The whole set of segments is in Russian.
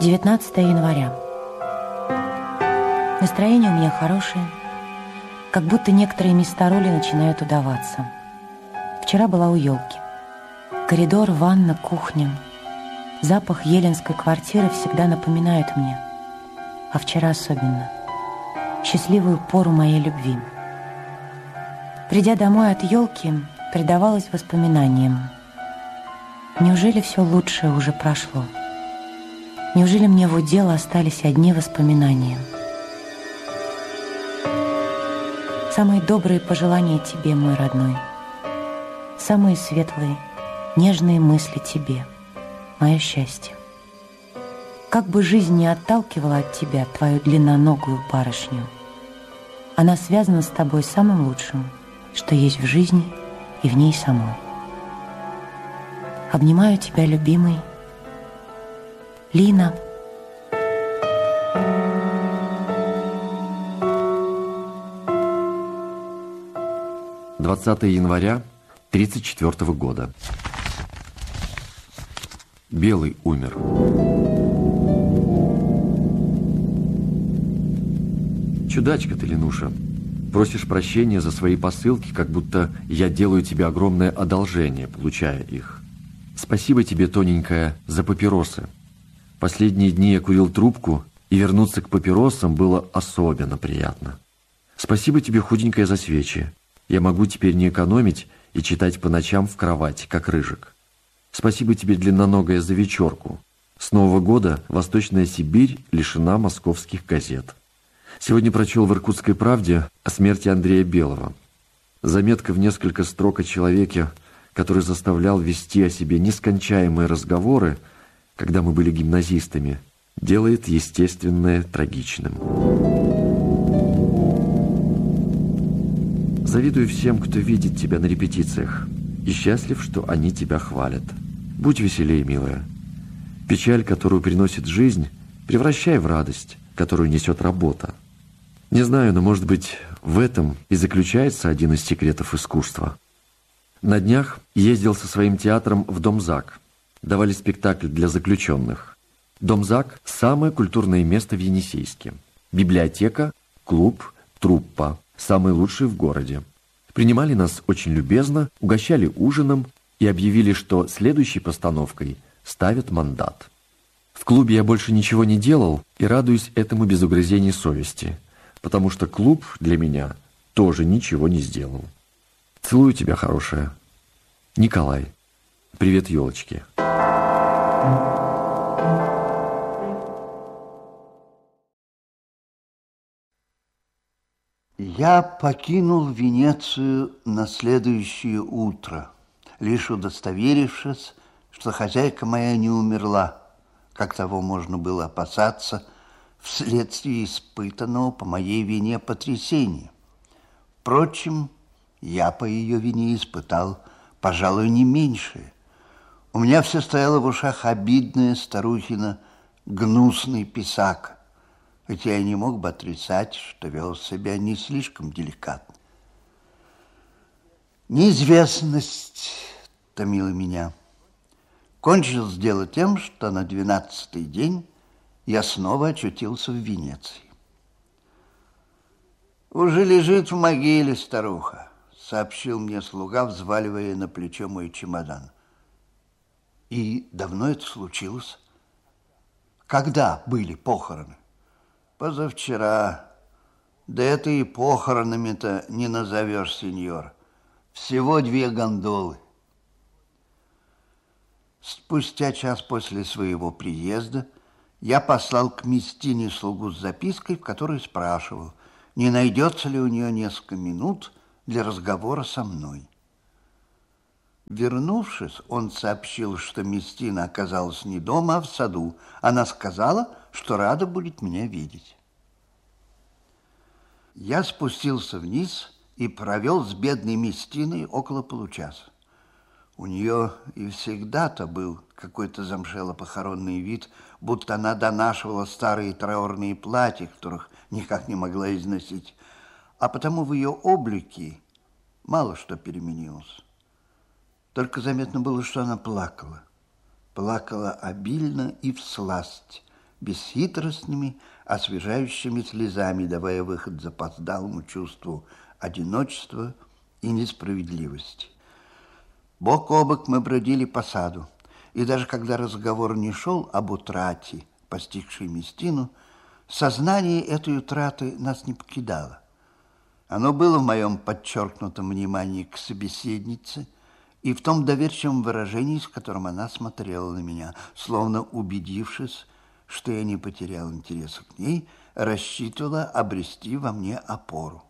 19 января. Настроение у меня хорошее, как будто некоторые места роли начинают удаваться. Вчера была у елки. Коридор, ванна, кухня. Запах еленской квартиры всегда напоминают мне, а вчера особенно, счастливую пору моей любви. Придя домой от елки, предавалась воспоминаниям. Неужели все лучшее уже прошло? Неужели мне в удел остались одни воспоминания? Самые добрые пожелания тебе, мой родной. Самые светлые, нежные мысли тебе, мое счастье. Как бы жизнь не отталкивала от тебя твою длинноногую барышню, она связана с тобой самым лучшим, что есть в жизни и в ней самой. Обнимаю тебя, любимый. Лина. «20 января 1934 года. Белый умер. Чудачка ты, Ленуша. Просишь прощения за свои посылки, как будто я делаю тебе огромное одолжение, получая их. Спасибо тебе, тоненькая, за папиросы. Последние дни я курил трубку, и вернуться к папиросам было особенно приятно. Спасибо тебе, худенькая, за свечи. Я могу теперь не экономить и читать по ночам в кровати, как рыжик. Спасибо тебе, длинноногая, за вечерку. С Нового года Восточная Сибирь лишена московских газет. Сегодня прочел в «Иркутской правде» о смерти Андрея Белого. Заметка в несколько строк о человеке, который заставлял вести о себе нескончаемые разговоры, когда мы были гимназистами, делает естественное трагичным. Завидую всем, кто видит тебя на репетициях, и счастлив, что они тебя хвалят. Будь веселее, милая. Печаль, которую приносит жизнь, превращай в радость, которую несет работа. Не знаю, но, может быть, в этом и заключается один из секретов искусства. На днях ездил со своим театром в Дом ЗАГ. Давали спектакль для заключенных. Дом ЗАГ – самое культурное место в Енисейске. Библиотека, клуб, труппа – самые лучшие в городе. Принимали нас очень любезно, угощали ужином и объявили, что следующей постановкой ставят мандат. В клубе я больше ничего не делал и радуюсь этому без угрызений совести, потому что клуб для меня тоже ничего не сделал. Целую тебя, хорошая. Николай. Привет, елочки. Я покинул Венецию на следующее утро, лишь удостоверившись, что хозяйка моя не умерла, как того можно было опасаться, вследствие испытанного по моей вине потрясения. Впрочем, я по ее вине испытал, пожалуй, не меньшее. У меня все стояло в ушах обидная старухина гнусный писак, хотя я не мог бы отрицать, что вел себя не слишком деликатно. Неизвестность томила меня. Кончилось дело тем, что на 12-й день я снова очутился в Венеции. «Уже лежит в могиле старуха», — сообщил мне слуга, взваливая на плечо мой чемодан. «И давно это случилось? Когда были похороны?» «Позавчера. Да это и похоронами-то не назовешь, сеньор. Всего 2 гондолы». Спустя час после своего приезда я послал к Местине слугу с запиской, в которой спрашивал, не найдется ли у нее несколько минут для разговора со мной. Вернувшись, он сообщил, что Местина оказалась не дома, а в саду. Она сказала, что рада будет меня видеть. Я спустился вниз и провел с бедной Местиной около получаса. У нее и всегда-то был какой-то замшело-похоронный вид, будто она донашивала старые траурные платья, которых никак не могла износить, а потому в ее облике мало что переменилось. Только заметно было, что она плакала. Плакала обильно и всласть, бесхитростными, освежающими слезами, давая выход запоздалому чувству одиночества и несправедливости. Бок о бок мы бродили по саду, и даже когда разговор не шел об утрате, постигшей Местину, сознание этой утраты нас не покидало. Оно было в моем подчеркнутом внимании к собеседнице и в том доверчивом выражении, с которым она смотрела на меня, словно убедившись, что я не потерял интереса к ней, рассчитывала обрести во мне опору.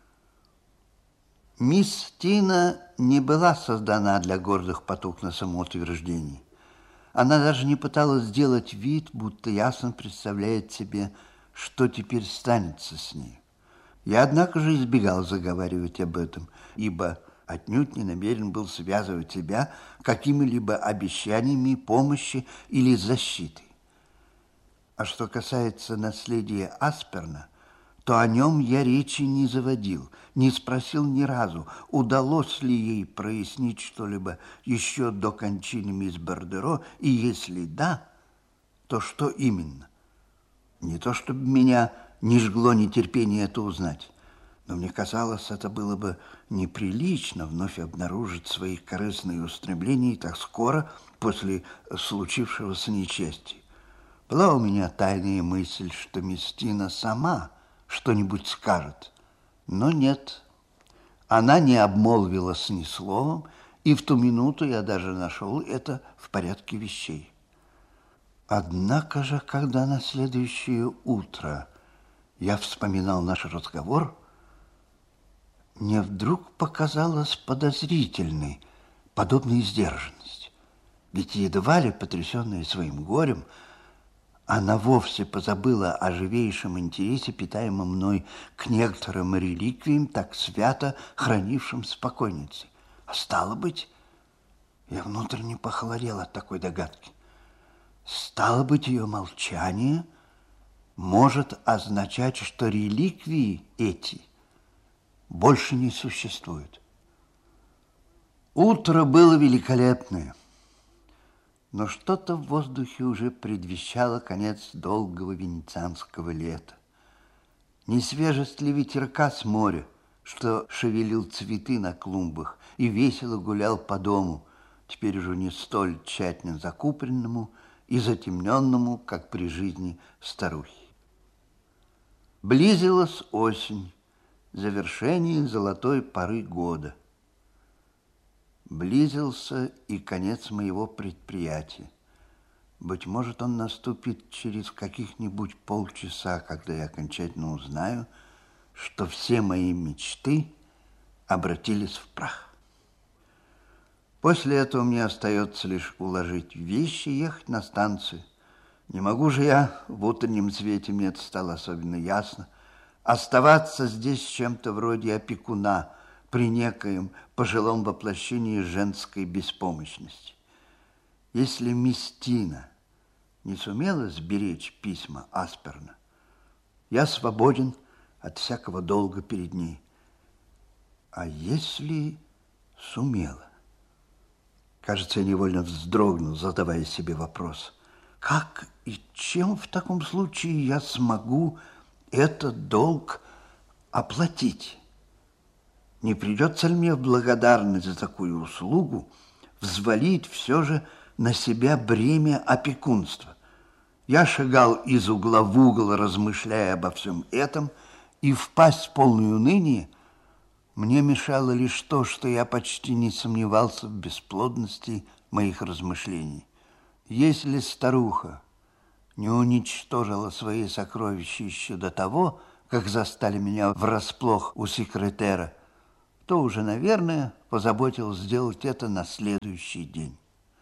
Мисс Тина не была создана для гордых потуг на самоутверждении. Она даже не пыталась сделать вид, будто ясно представляет себе, что теперь станется с ней. Я, однако же, избегал заговаривать об этом, ибо отнюдь не намерен был связывать себя какими-либо обещаниями помощи или защиты. А что касается наследия Асперна, то о нем я речи не заводил, не спросил ни разу, удалось ли ей прояснить что-либо еще до кончины мисс Бардеро, и если да, то что именно? Не то, чтобы меня не жгло нетерпение это узнать, но мне казалось, это было бы неприлично вновь обнаружить свои корыстные устремления так скоро после случившегося несчастья. Была у меня тайная мысль, что мисс Тина сама что-нибудь скажет, но нет. Она не обмолвилась ни словом, и в ту минуту я даже нашел это в порядке вещей. Однако же, когда на следующее утро я вспоминал наш разговор, мне вдруг показалась подозрительной подобная сдержанность. Ведь едва ли, потрясенная своим горем, она вовсе позабыла о живейшем интересе, питаемом мной к некоторым реликвиям, так свято хранившим покойницы. А стало быть, я внутренне похолодел от такой догадки. Стало быть, ее молчание может означать, что реликвии эти больше не существуют. Утро было великолепное, но что-то в воздухе уже предвещало конец долгого венецианского лета. Не свежесть ли ветерка с моря, что шевелил цветы на клумбах и весело гулял по дому, теперь уже не столь тщательно закупоренному и затемненному, как при жизни старухи. Близилась осень, завершение золотой поры года. Близился и конец моего предприятия. Быть может, он наступит через каких-нибудь полчаса, когда я окончательно узнаю, что все мои мечты обратились в прах. После этого мне остается лишь уложить вещи и ехать на станцию. Не могу же я, в утреннем свете мне это стало особенно ясно, оставаться здесь чем-то вроде опекуна при некоем пожилом воплощении женской беспомощности. Если мисс Тина не сумела сберечь письма Асперна, я свободен от всякого долга перед ней. А если сумела? Кажется, я невольно вздрогнул, задавая себе вопрос. Как и чем в таком случае я смогу этот долг оплатить? Не придется ли мне в благодарность за такую услугу взвалить все же на себя бремя опекунства? Я шагал из угла в угол, размышляя обо всем этом, и впасть в полное уныние мне мешало лишь то, что я почти не сомневался в бесплодности моих размышлений. Если старуха не уничтожила свои сокровища еще до того, как застали меня врасплох у секретера, то уже, наверное, позаботилась сделать это на следующий день.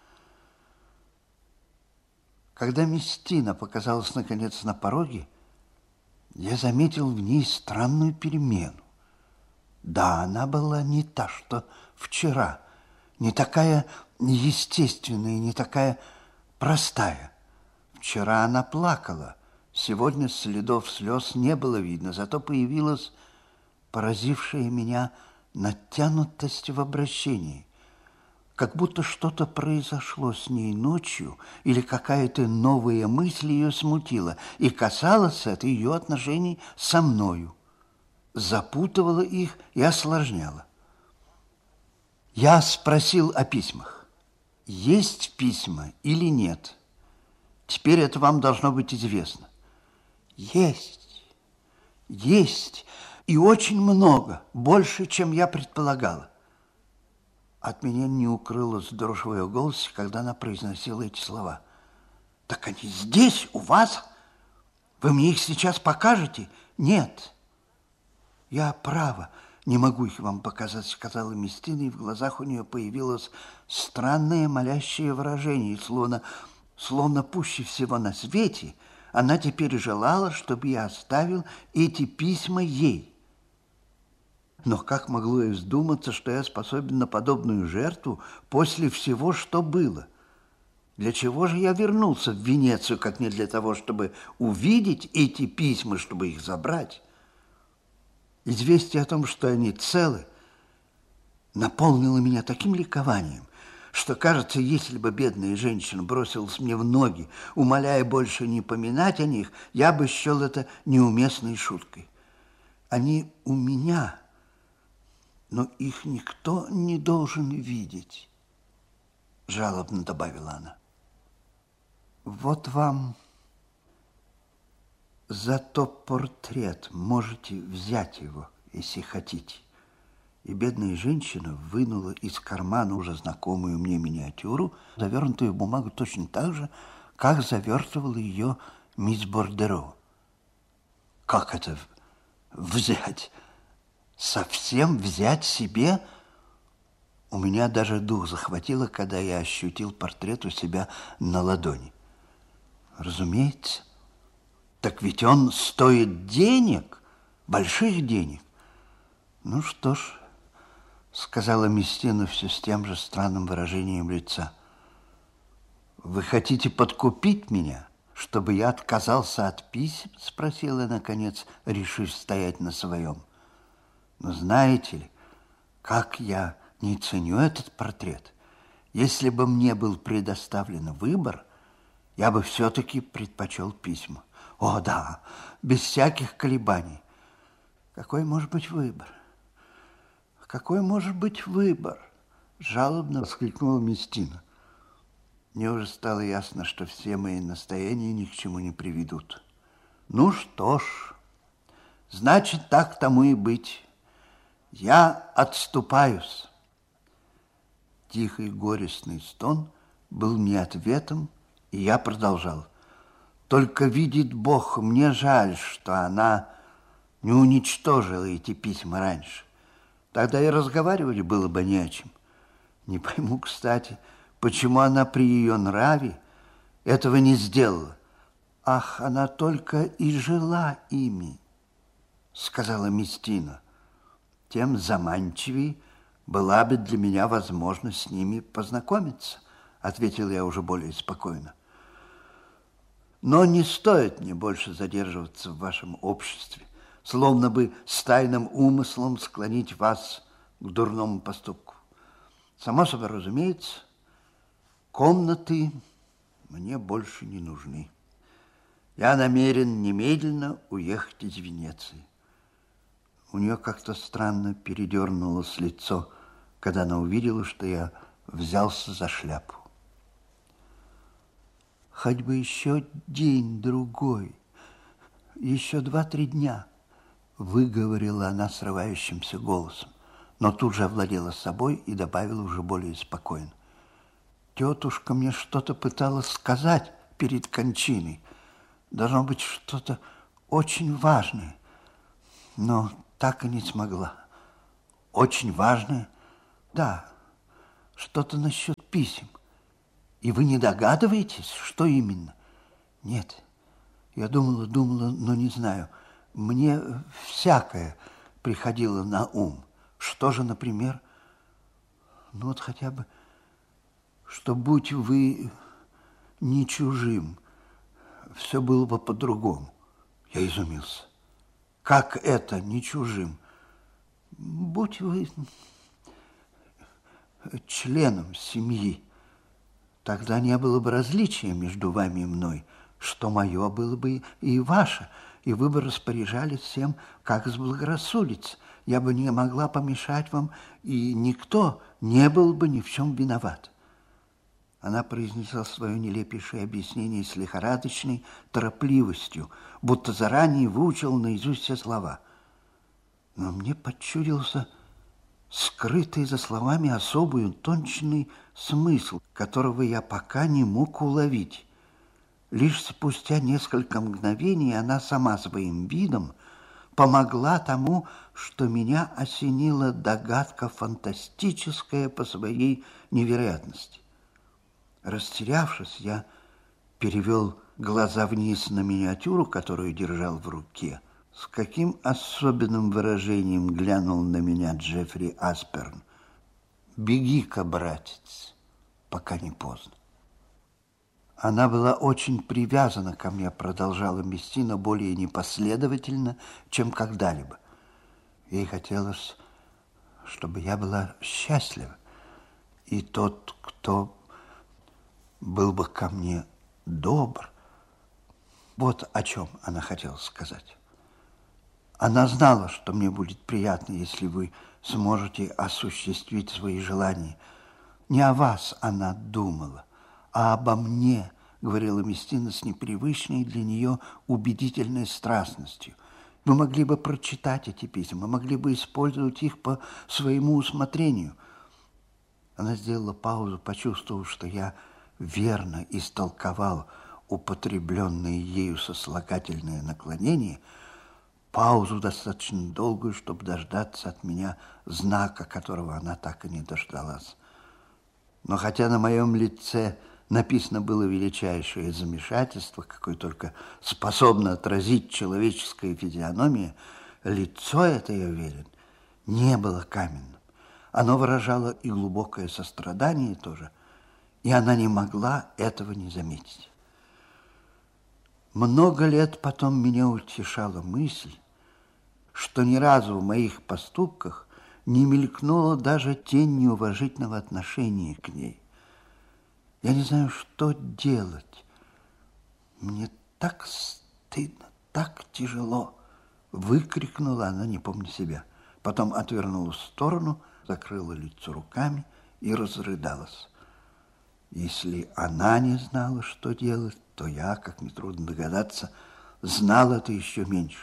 Когда мисс Тина показалась, наконец, на пороге, я заметил в ней странную перемену. Да, она была не та, что вчера, не такая естественная, не такая простая. Вчера она плакала, сегодня следов слез не было видно, зато появилась поразившая меня натянутость в обращении. как будто что-то произошло с ней ночью, или какая-то новая мысль ее смутила, и касалась это ее отношений со мною, запутывала их и осложняла. Я спросил о письмах. Есть письма или нет? Теперь это вам должно быть известно. Есть, есть, и очень много, больше, чем я предполагала. От меня не укрылась дрожь в ее голосе, когда она произносила эти слова. Так они здесь, у вас? Вы мне их сейчас покажете? Нет. Я права, не могу их вам показать, сказала Местина, и в глазах у нее появилось странное молящее выражение, словно пуще всего на свете она теперь желала, чтобы я оставил эти письма ей. Но как могло ей вздуматься, что я способен на подобную жертву после всего, что было? Для чего же я вернулся в Венецию, как не для того, чтобы увидеть эти письма, чтобы их забрать? Известие о том, что они целы, наполнило меня таким ликованием, что, кажется, если бы бедная женщина бросилась мне в ноги, умоляя больше не поминать о них, я бы счел это неуместной шуткой. Они у меня, но их никто не должен видеть, жалобно добавила она. Вот вам зато портрет, можете взять его, если хотите. И бедная женщина вынула из кармана уже знакомую мне миниатюру, завернутую в бумагу точно так же, как завертывала ее мисс Бордеро. Как это взять? Совсем взять себе? У меня даже дух захватило, когда я ощутил портрет у себя на ладони. Разумеется. Так ведь он стоит денег, больших денег. Ну что ж, сказала Местина все с тем же странным выражением лица. Вы хотите подкупить меня, чтобы я отказался от писем? Спросила, наконец, решив стоять на своем. Но знаете ли, как я не ценю этот портрет? Если бы мне был предоставлен выбор, я бы все-таки предпочел письма. О, да, без всяких колебаний. Какой может быть выбор? Какой может быть выбор? Жалобно воскликнула Местина. Мне уже стало ясно, что все мои настояния ни к чему не приведут. Ну что ж, значит, так тому и быть. Я отступаюсь. Тихий горестный стон был мне ответом, и я продолжал. Только видит Бог, мне жаль, что она не уничтожила эти письма раньше. Тогда и разговаривать было бы не о чем. Не пойму, кстати, почему она при ее нраве этого не сделала. Ах, она только и жила ими, сказала Местина. Тем заманчивее была бы для меня возможность с ними познакомиться, ответил я уже более спокойно. Но не стоит мне больше задерживаться в вашем обществе, словно бы с тайным умыслом склонить вас к дурному поступку. Само собой разумеется, комнаты мне больше не нужны. Я намерен немедленно уехать из Венеции. У нее как-то странно передернулось лицо, когда она увидела, что я взялся за шляпу. Хоть бы еще день-другой, еще 2-3 дня, выговорила она срывающимся голосом, но тут же овладела собой и добавила уже более спокойно. Тетушка мне что-то пыталась сказать перед кончиной. Должно быть что-то очень важное, но так и не смогла. Очень важное? Да, что-то насчет писем. И вы не догадываетесь, что именно? Нет, я думала, но не знаю. Мне всякое приходило на ум. Что же, например? Ну вот хотя бы, что будь вы не чужим, все было бы по-другому. Я изумился. Как это не чужим? Будь вы членом семьи. Тогда не было бы различия между вами и мной, что мое было бы и ваше, и вы бы распоряжались всем, как заблагорассудится. Я бы не могла помешать вам, и никто не был бы ни в чем виноват. Она произнесла свое нелепейшее объяснение с лихорадочной торопливостью, будто заранее выучила наизусть все слова. Но мне почудился скрытый за словами особый утонченный смысл, которого я пока не мог уловить. Лишь спустя несколько мгновений она сама своим видом помогла тому, что меня осенила догадка фантастическая по своей невероятности. Растерявшись, я перевел глаза вниз на миниатюру, которую держал в руке. С каким особенным выражением глянул на меня Джеффри Асперн. «Беги-ка, братец, пока не поздно». Она была очень привязана ко мне, продолжала Местина более непоследовательно, чем когда-либо. Ей хотелось, чтобы я была счастлива. И тот, кто был бы ко мне добр, вот о чем она хотела сказать. Она знала, что мне будет приятно, если вы сможете осуществить свои желания. Не о вас она думала, а обо мне, говорила Местина с непривычной для нее убедительной страстностью. Вы могли бы прочитать эти письма, могли бы использовать их по своему усмотрению. Она сделала паузу, почувствовав, что я верно истолковал употребленное ею сослагательное наклонение, паузу достаточно долгую, чтобы дождаться от меня знака, которого она так и не дождалась. Но хотя на моем лице написано было величайшее замешательство, какое только способно отразить человеческая физиономия, лицо это, я уверен, не было каменным. Оно выражало и глубокое сострадание тоже, и она не могла этого не заметить. Много лет потом меня утешала мысль, что ни разу в моих поступках не мелькнула даже тень неуважительного отношения к ней. Я не знаю, что делать. Мне так стыдно, так тяжело, выкрикнула она, не помня себя. Потом отвернулась в сторону, закрыла лицо руками и разрыдалась. Если она не знала, что делать, то я, как нетрудно догадаться, знал это еще меньше.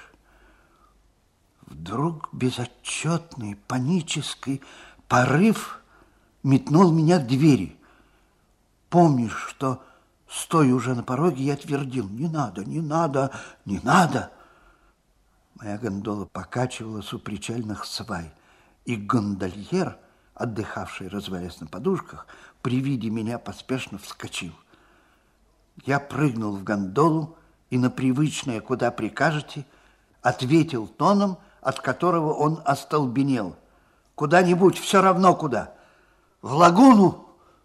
Вдруг безотчетный панический порыв метнул меня к двери. Помнишь, что, стоя уже на пороге, я твердил: «Не надо, не надо, не надо». Моя гондола покачивалась у причальных свай, и гондольер, отдыхавший, развалясь на подушках, при виде меня поспешно вскочил. Я прыгнул в гондолу и на привычное «куда прикажете» ответил тоном, от которого он остолбенел: «Куда-нибудь, все равно куда. В лагуну!»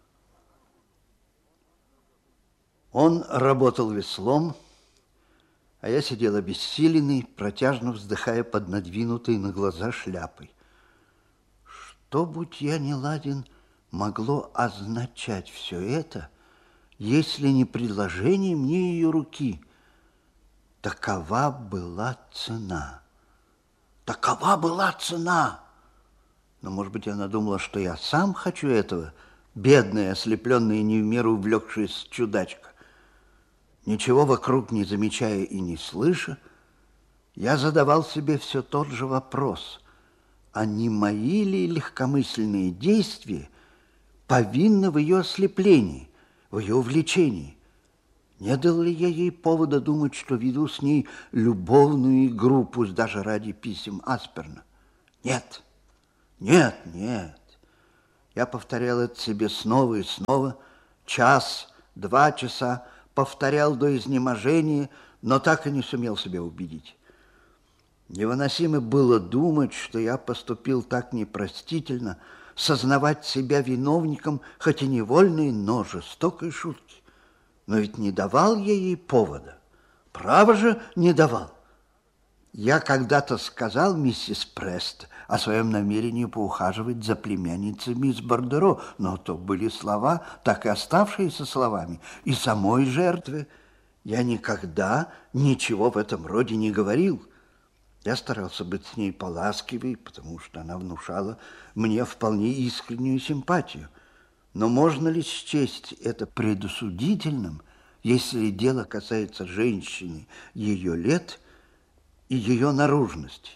Он работал веслом, а я сидел обессиленный, протяжно вздыхая под надвинутой на глаза шляпой. Что, будь я неладен, могло означать все это, если не предложение мне ее руки? Такова была цена. Такова была цена. Но, может быть, она думала, что я сам хочу этого, бедная, ослепленная, не в меру увлекшаяся чудачка. Ничего вокруг не замечая и не слыша, я задавал себе все тот же вопрос: а не мои ли легкомысленные действия повинны в ее ослеплении, в ее увлечении? Не дал ли я ей повода думать, что веду с ней любовную игру, пусть даже ради писем Асперна? Нет, нет, нет. Я повторял это себе снова и снова, час, 2 часа, повторял до изнеможения, но так и не сумел себя убедить. Невыносимо было думать, что я поступил так непростительно, сознавать себя виновником, хоть и невольной, но жестокой шутки. Но ведь не давал я ей повода. Право же, не давал. Я когда-то сказал миссис Прест о своем намерении поухаживать за племянницей мисс Бордеро, но то были слова, так и оставшиеся словами, и самой жертве я никогда ничего в этом роде не говорил. Я старался быть с ней поласкивей, потому что она внушала мне вполне искреннюю симпатию. Но можно ли счесть это предосудительным, если дело касается женщины, ее лет и ее наружности?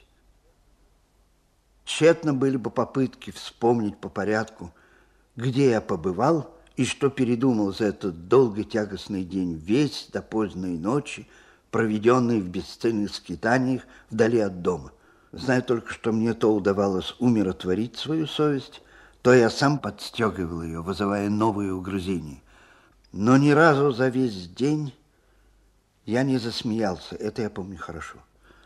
Тщетно были бы попытки вспомнить по порядку, где я побывал и что передумал за этот долгий тягостный день, весь до поздней ночи, проведенный в бесцельных скитаниях вдали от дома. Знаю только, что мне то удавалось умиротворить свою совесть, то я сам подстегивал ее, вызывая новые угрызения. Но ни разу за весь день я не засмеялся, это я помню хорошо.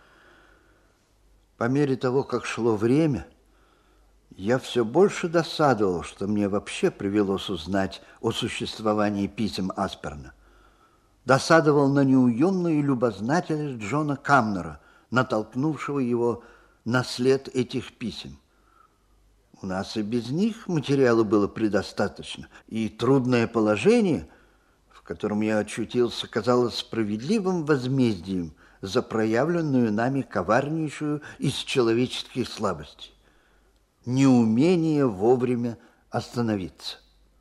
По мере того, как шло время, я все больше досадовал, что мне вообще привелось узнать о существовании писем Асперна. Досадовал на неуемную любознательность Джона Камнера, натолкнувшего его на след этих писем. У нас и без них материала было предостаточно, и трудное положение, в котором я очутился, казалось справедливым возмездием за проявленную нами коварнейшую из человеческих слабостей – неумение вовремя остановиться.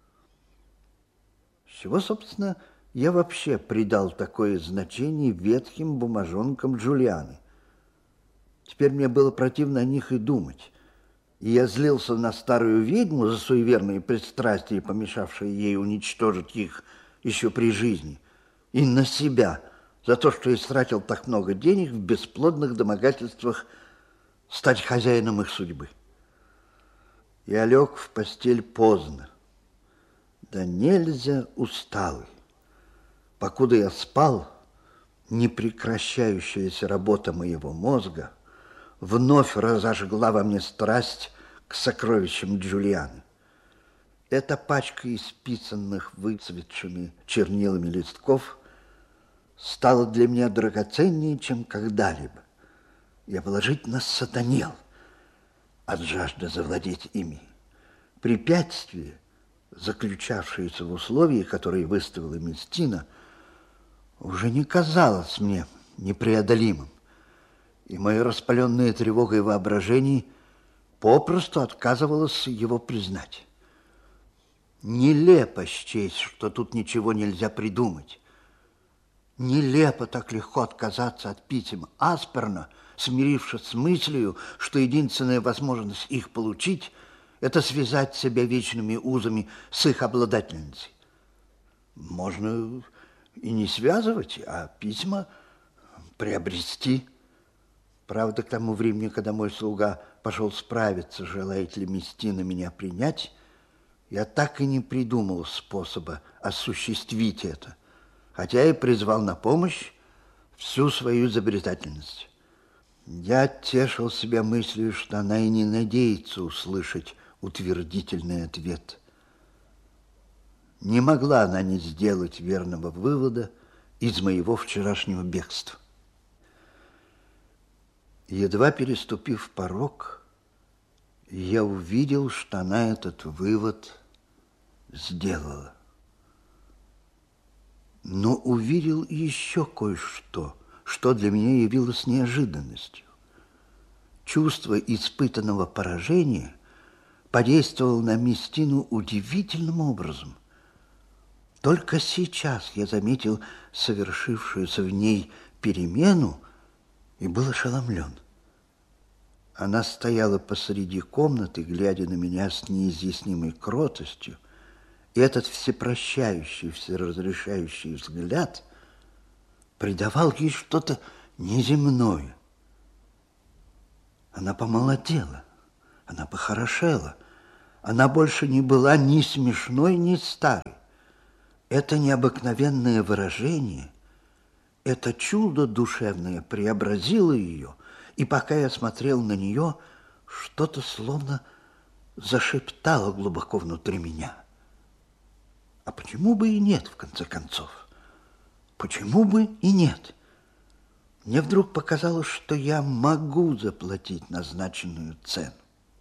С чего, собственно, я вообще придал такое значение ветхим бумажонкам Джулианы? Теперь мне было противно о них и думать, и я злился на старую ведьму за суеверные пристрастия, помешавшие ей уничтожить их еще при жизни, и на себя за то, что истратил так много денег в бесплодных домогательствах стать хозяином их судьбы. Я лег в постель поздно, да нельзя усталый. Покуда я спал, непрекращающаяся работа моего мозга вновь разожгла во мне страсть к сокровищам Джулианы. Эта пачка исписанных выцветшими чернилами листков стала для меня драгоценнее, чем когда-либо. Я положительно сатанел от жажды завладеть ими. Препятствие, заключавшееся в условии, которые выставила Местина, уже не казалось мне непреодолимым, и мое распаленное тревогой воображение попросту отказывалось его признать. Нелепо счесть, что тут ничего нельзя придумать. Нелепо так легко отказаться от писем Асперна, смирившись с мыслью, что единственная возможность их получить – это связать себя вечными узами с их обладательницей. Можно и не связывать, а письма приобрести. Правда, к тому времени, когда мой слуга пошел справиться, желает ли Местина меня принять, я так и не придумал способа осуществить это, хотя и призвал на помощь всю свою изобретательность. Я тешил себя мыслью, что она и не надеется услышать утвердительный ответ. Не могла она не сделать верного вывода из моего вчерашнего бегства. Едва переступив порог, я увидел, что она этот вывод сделала. Но увидел еще кое-что, что для меня явилось неожиданностью. Чувство испытанного поражения подействовало на Местину удивительным образом. Только сейчас я заметил совершившуюся в ней перемену и был ошеломлен. Она стояла посреди комнаты, глядя на меня с неизъяснимой кротостью, и этот всепрощающий, всеразрешающий взгляд придавал ей что-то неземное. Она помолодела, она похорошела, она больше не была ни смешной, ни старой. Это необыкновенное выражение, это чудо душевное преобразило ее, и пока я смотрел на нее, что-то словно зашептало глубоко внутри меня. А почему бы и нет, в конце концов? Почему бы и нет? Мне вдруг показалось, что я могу заплатить назначенную цену.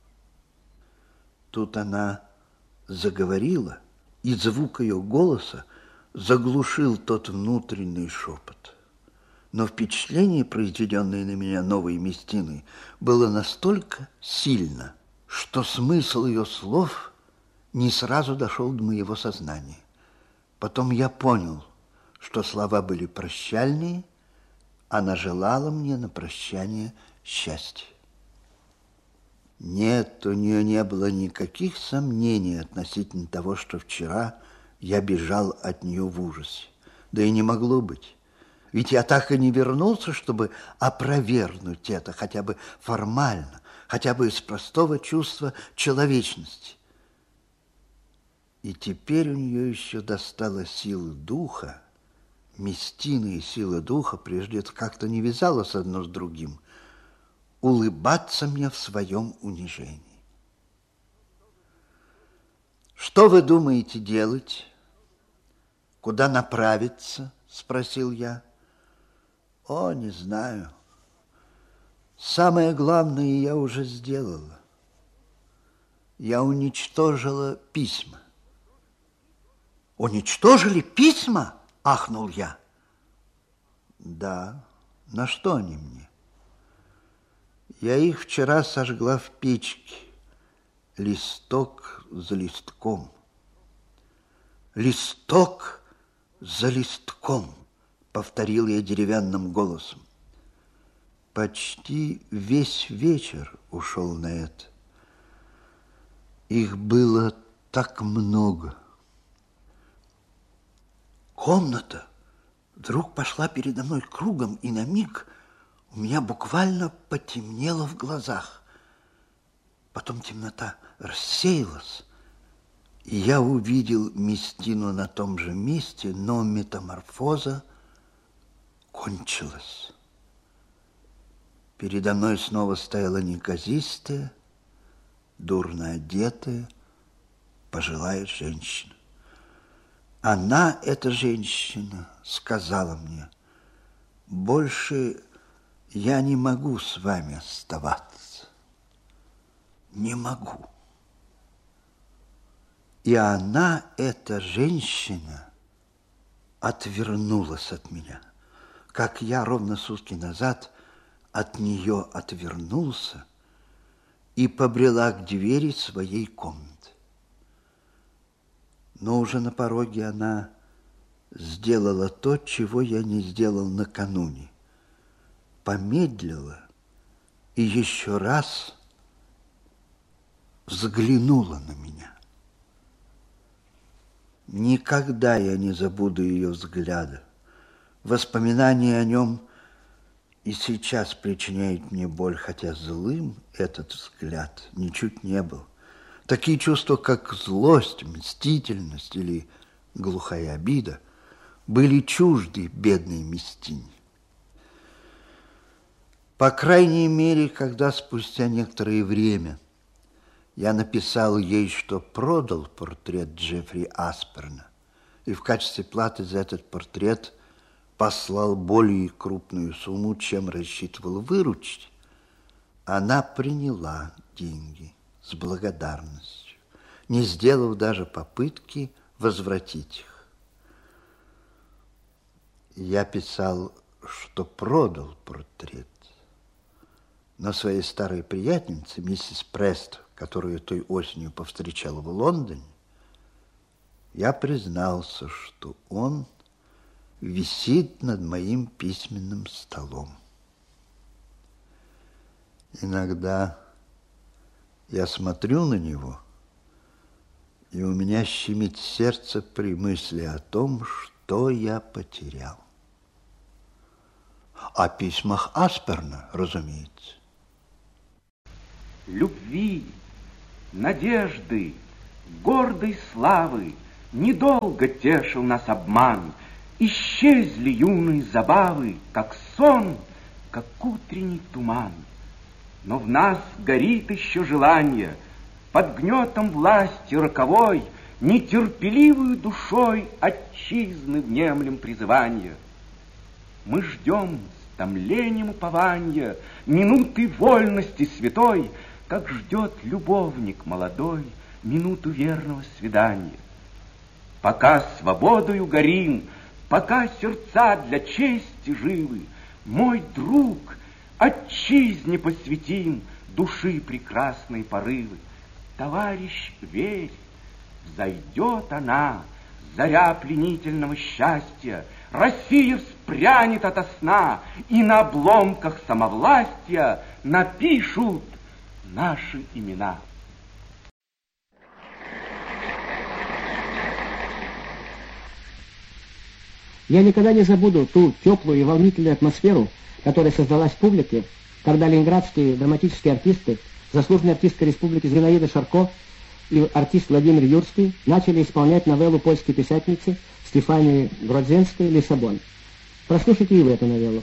Тут она заговорила, и звук ее голоса заглушил тот внутренний шепот. Но впечатление, произведенное на меня новой Местиной, было настолько сильно, что смысл ее слов не сразу дошел до моего сознания. Потом я понял, что слова были прощальные. Она желала мне на прощание счастья. Нет, у нее не было никаких сомнений относительно того, что вчера я бежал от нее в ужасе. Да и не могло быть. Ведь я так и не вернулся, чтобы опровергнуть это, хотя бы формально, хотя бы из простого чувства человечности. И теперь у нее еще достало силы духа. Местина и сила духа прежде как-то не вязалось одно с другим. Улыбаться мне в своем унижении. «Что вы думаете делать? Куда направиться?» – спросил я. «О, не знаю. Самое главное я уже сделала. Я уничтожила письма». «Уничтожили письма?» – ахнул я. «Да. На что они мне? Я их вчера сожгла в печке, листок за листком». «Листок за листком», — повторил я деревянным голосом. Почти весь вечер ушел на это. Их было так много. Комната вдруг пошла передо мной кругом, и на миг у меня буквально потемнело в глазах. Потом темнота рассеялась, и я увидел Местину на том же месте, но метаморфоза кончилась. Передо мной снова стояла неказистая, дурно одетая, пожилая женщина. Она, эта женщина, сказала мне: «Больше я не могу с вами оставаться. Не могу». И она, эта женщина, отвернулась от меня, как я ровно сутки назад от нее отвернулся и побрела к двери своей комнаты. Но уже на пороге она сделала то, чего я не сделал накануне. Помедлила и еще раз взглянула на меня. Никогда я не забуду ее взгляда. Воспоминания о нем и сейчас причиняют мне боль, хотя злым этот взгляд ничуть не был. Такие чувства, как злость, мстительность или глухая обида, были чужды бедной Местине. По крайней мере, когда спустя некоторое время я написал ей, что продал портрет Джеффри Асперна, и в качестве платы за этот портрет послал более крупную сумму, чем рассчитывал выручить, она приняла деньги с благодарностью, не сделав даже попытки возвратить их. Я писал, что продал портрет, но своей старой приятельнице, миссис Прест, которую той осенью повстречал в Лондоне, я признался, что он висит над моим письменным столом. Иногда я смотрю на него, и у меня щемит сердце при мысли о том, что я потерял. О письмах Асперна, разумеется. Любви, надежды, гордой славы недолго тешил нас обман. Исчезли юные забавы, как сон, как утренний туман. Но в нас горит еще желание, под гнетом власти роковой, нетерпеливую душой отчизны внемлем призывания. Мы ждем томлением упования, минуты вольности святой, как ждет любовник молодой минуту верного свидания. Пока свободою горим, пока сердца для чести живы, мой друг, отчизне посвятим души прекрасные порывы. Товарищ, верь, взойдет она, заря пленительного счастья, Россия вспрянет ото сна, и на обломках самовластия напишут наши имена. Я никогда не забуду ту теплую и волнительную атмосферу, которая создалась в публике, когда ленинградские драматические артисты, заслуженная артистка республики Зинаида Шарко и артист Владимир Юрский начали исполнять новеллу польской писательницы Стефании Гродзенской «Лиссабон». Прослушайте и вы эту новеллу.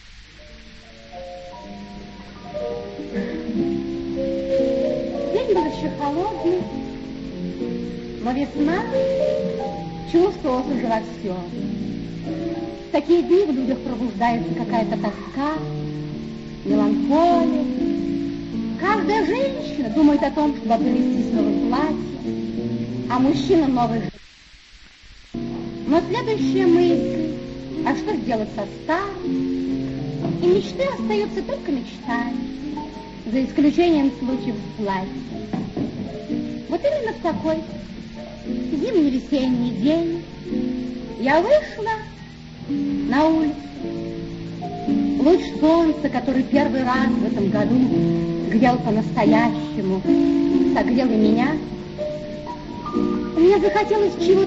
День был еще холодный, но весна чувствовалась уже во всем. В такие дни в людях пробуждается какая-то тоска, меланхолия. Каждая женщина думает о том, чтобы обзавестись новым платьем, а мужчина новой жизнью. Но следующая мысль, а что сделать со старым? И мечты остаются только мечтами, за исключением случаев с платьем. Вот именно в такой зимний-весенний день я вышла на улицу. Луч солнца, который первый раз в этом году грел по-настоящему, согрел и меня. Мне захотелось чего-то